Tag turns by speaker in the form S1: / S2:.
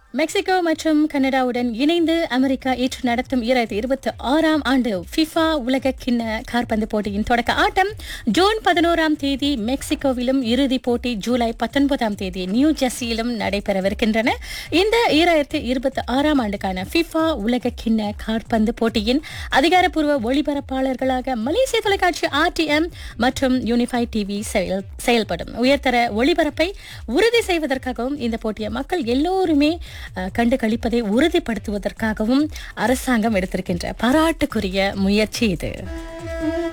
S1: Mexico மற்றும் கனடாவுடன் இணைந்து America ஏற்று நடத்தும் 2026ஆம் ஆண்டு ஃபிஃபா உலக கிண்ண காற்பந்து போட்டியின் தொடக்க ஆட்டம் ஜூன் 11ஆம் தேதி மெக்சிகோவிலும், இறுதிப் போட்டி ஜூலை 19ஆம் தேதி நியூ ஜெர்சியிலும் நடைபெறவிருக்கின்றன. இந்த 2026ஆம் ஆண்டுக்கான ஃபிஃபா உலக கிண்ண காற்பந்து போட்டியின் அதிகாரப்பூர்வ ஒளிபரப்பாளர்களாக மலேசிய தொலைக்காட்சி RTM மற்றும் யூனிஃபை டிவி செயல்படும். உயர்தர ஒளிபரப்பை உறுதி செய்வதற்காகவும் இந்த போட்டியை மக்கள் எல்லோருமே கண்டு களிப்பதை உறுதிப்படுத்துவதற்காகவும் அரசாங்கம் எடுத்திருக்கின்ற பாராட்டுக்குரிய முயற்சி இது.